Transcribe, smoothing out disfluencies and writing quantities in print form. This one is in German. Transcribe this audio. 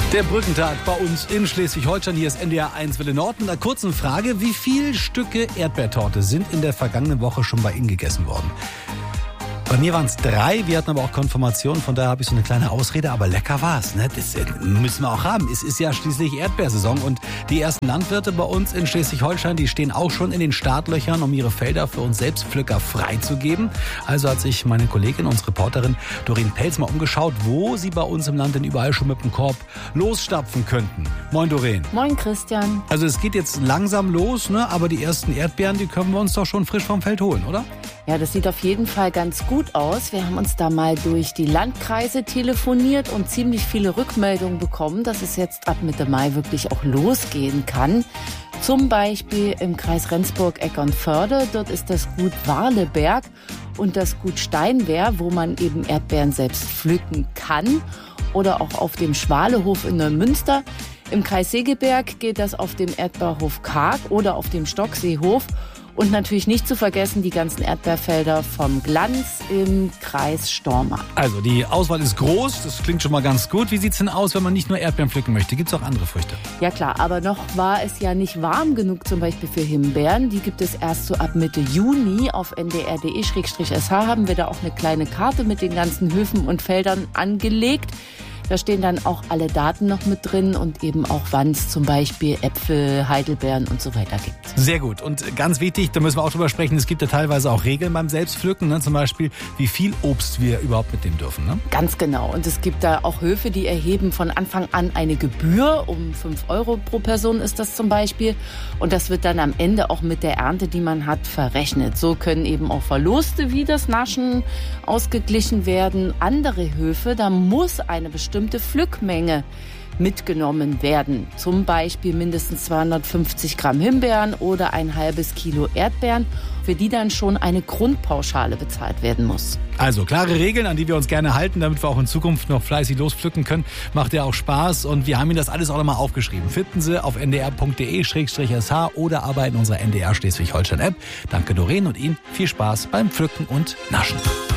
Der Brückentag bei uns in Schleswig-Holstein. Hier ist NDR 1 Welle Nord. Mit einer kurzen Frage. Wie viele Stücke Erdbeertorte sind in der vergangenen Woche schon bei Ihnen gegessen worden? Bei mir waren es 3, wir hatten aber auch Konfirmation, von daher habe ich so eine kleine Ausrede, aber lecker war es, ne? Das müssen wir auch haben. Es ist ja schließlich Erdbeersaison und die ersten Landwirte bei uns in Schleswig-Holstein, die stehen auch schon in den Startlöchern, um ihre Felder für uns Selbstpflücker freizugeben. Also hat sich meine Kollegin, unsere Reporterin Doreen Pelz mal umgeschaut, wo sie bei uns im Land denn überall schon mit dem Korb losstapfen könnten. Moin Doreen. Moin Christian. Also es geht jetzt langsam los, ne? Aber die ersten Erdbeeren, die können wir uns doch schon frisch vom Feld holen, oder? Ja, das sieht auf jeden Fall ganz gut aus. Wir haben uns da mal durch die Landkreise telefoniert und ziemlich viele Rückmeldungen bekommen, dass es jetzt ab Mitte Mai wirklich auch losgehen kann. Zum Beispiel im Kreis Rendsburg-Eckernförde. Dort ist das Gut Warleberg und das Gut Steinwehr, wo man eben Erdbeeren selbst pflücken kann. Oder auch auf dem Schwalehof in Neumünster. Im Kreis Segeberg geht das auf dem Erdbeerhof Karg oder auf dem Stockseehof. Und natürlich nicht zu vergessen die ganzen Erdbeerfelder vom Glanz im Kreis Stormarn. Also die Auswahl ist groß, das klingt schon mal ganz gut. Wie sieht es denn aus, wenn man nicht nur Erdbeeren pflücken möchte? Gibt es auch andere Früchte? Ja klar, aber noch war es ja nicht warm genug zum Beispiel für Himbeeren. Die gibt es erst so ab Mitte Juni. Auf ndr.de/sh haben wir da auch eine kleine Karte mit den ganzen Höfen und Feldern angelegt. Da stehen dann auch alle Daten noch mit drin und eben auch, wann es zum Beispiel Äpfel, Heidelbeeren und so weiter gibt. Sehr gut. Und ganz wichtig, da müssen wir auch drüber sprechen, es gibt ja teilweise auch Regeln beim Selbstpflücken, ne? Zum Beispiel, wie viel Obst wir überhaupt mitnehmen dürfen. Ne? Ganz genau. Und es gibt da auch Höfe, die erheben von Anfang an eine Gebühr. Um 5 € pro Person ist das zum Beispiel. Und das wird dann am Ende auch mit der Ernte, die man hat, verrechnet. So können eben auch Verluste wie das Naschen ausgeglichen werden. Andere Höfe, da muss eine bestimmte Pflückmenge mitgenommen werden. Zum Beispiel mindestens 250 Gramm Himbeeren oder ein halbes Kilo Erdbeeren, für die dann schon eine Grundpauschale bezahlt werden muss. Also klare Regeln, an die wir uns gerne halten, damit wir auch in Zukunft noch fleißig lospflücken können. Macht ja auch Spaß und wir haben Ihnen das alles auch nochmal aufgeschrieben. Finden Sie auf ndr.de/sh oder aber in unserer NDR Schleswig-Holstein App. Danke Doreen und Ihnen viel Spaß beim Pflücken und Naschen.